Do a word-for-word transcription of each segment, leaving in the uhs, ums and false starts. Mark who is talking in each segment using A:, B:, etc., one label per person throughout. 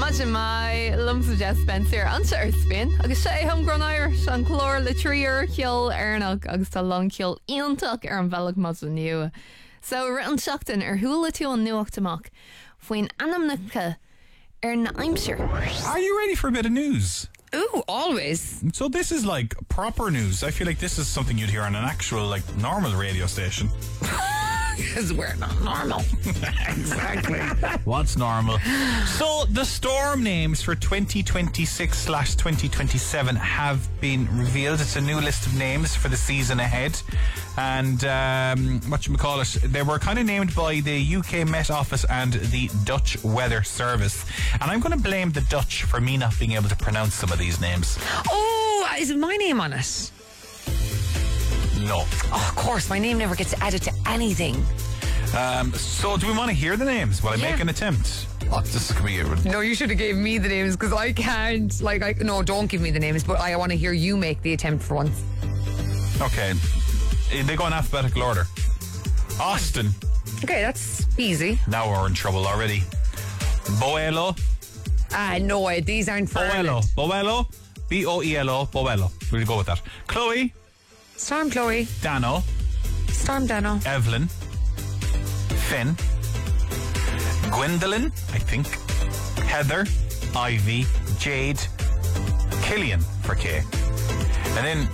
A: Imagine my lumps of Jeff Spencer anse ar spin agus sé hom gronair an chlór le tríir ceol airnach agus tá long ceol iontach ar an bhealach mas nniu. So ri an seachtain ar thula tú an nuachtamach faoin anamnacha ar na aimsir.
B: Are you ready for a bit of news?
A: Ooh, always.
B: So this is like proper news. I feel like this is something you'd hear on an actual like normal radio station.
A: Because we're not normal.
B: Exactly. What's normal? So the storm names for twenty twenty-six slash twenty twenty-seven have been revealed. It's a new list of names for the season ahead. And um, whatchamacallit, they were kind of named by the U K Met Office and the Dutch Weather Service. And I'm going to blame the Dutch for me not being able to pronounce some of these names.
A: Oh, is my name on it?
B: No.
A: Oh, of course, my name never gets added to anything.
B: Um, so do we want to hear the names while I
A: Yeah.
B: make an attempt? Oh, this is going to be good.
A: No, you should have gave me the names because I can't. Like, I no, don't give me the names, but I want to hear you make the attempt for once.
B: Okay. They go in alphabetical order. Austin.
A: Okay, that's easy.
B: Now we're in trouble already. Boelo.
A: Ah, no, these aren't for
B: Boelo. Boelo. B O E L O. Boelo. We'll go with that. Chloe.
A: Storm Chloe.
B: Dano.
A: Storm Dano.
B: Evelyn. Finn. Gwendolyn, I think. Heather. Ivy. Jade. Killian for K. And then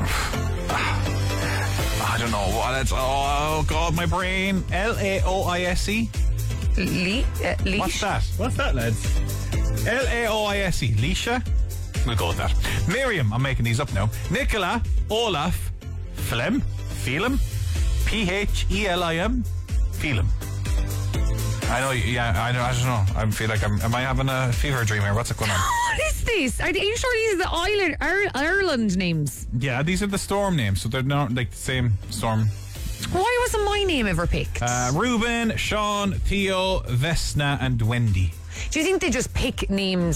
B: I don't know what it's. Oh God, my brain. L A O I S E.
A: Lee. Uh, Leash.
B: What's that? What's that, lads? L A O I S E. Leisha. We'll go with that. Miriam. I'm making these up now. Nicola. Olaf. Philem. Phelim. P H E L I M. Phelim. I know. Yeah. I know. I don't know. I feel like I'm. Am I having a fever dream here? What's it going on?
A: What is this? Are you sure these are the island, Ir- Ireland names?
B: Yeah, these are the storm names, so they're not like the same storm.
A: Why wasn't my name ever picked?
B: Uh, Ruben, Sean, Theo, Vesna, and Wendy.
A: Do you think they just pick names